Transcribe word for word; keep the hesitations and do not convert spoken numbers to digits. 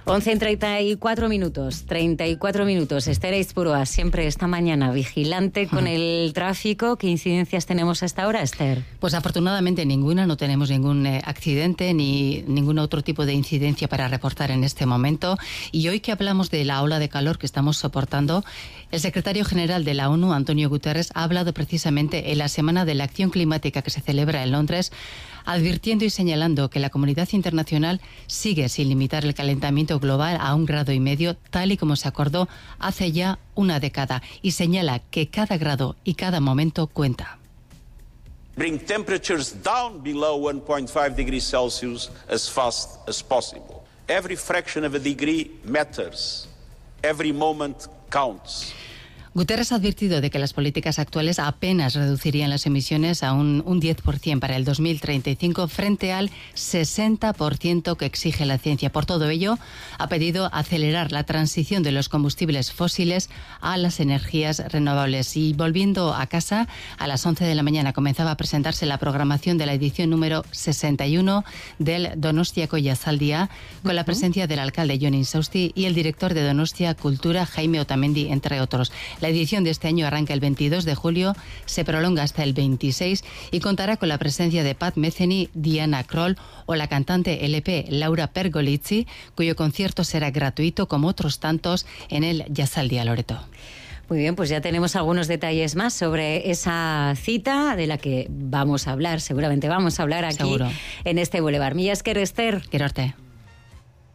once en treinta y cuatro minutos, treinta y cuatro minutos. Esther Aizpurua, siempre esta mañana vigilante con el tráfico. ¿Qué incidencias tenemos hasta ahora, Esther? Pues afortunadamente ninguna, no tenemos ningún eh, accidente ni ningún otro tipo de incidencia para reportar en este momento. Y hoy que hablamos de la ola de calor que estamos soportando, el secretario general de la ONU, Antonio Guterres, ha hablado precisamente en la Semana de la Acción Climática que se celebra en Londres, advirtiendo y señalando que la comunidad internacional sigue sin limitar el calentamiento global a un grado y medio, tal y como se acordó hace ya una década, y señala que cada grado y cada momento cuenta. Bring temperatures down below one point five degrees Celsius as fast as possible. Every fraction of a degree matters. Every moment counts. Guterres ha advertido de que las políticas actuales apenas reducirían las emisiones a un, un diez por ciento para el dos mil treinta y cinco frente al sesenta por ciento que exige la ciencia. Por todo ello, ha pedido acelerar la transición de los combustibles fósiles a las energías renovables. Y volviendo a casa, a las once de la mañana comenzaba a presentarse la programación de la edición número sesenta y uno del Donostiako Jazaldia, con la presencia del alcalde Jon Insausti y el director de Donostia Cultura, Jaime Otamendi, entre otros. La edición de este año arranca el veintidós de julio, se prolonga hasta el veintiséis y contará con la presencia de Pat Metheny, Diana Kroll o la cantante L P Laura Pergolizzi, cuyo concierto será gratuito como otros tantos en el Jazaldia Loreto. Muy bien, pues ya tenemos algunos detalles más sobre esa cita de la que vamos a hablar, seguramente vamos a hablar aquí. Seguro. En este Boulevard. Mila esker, Esther. Gero arte.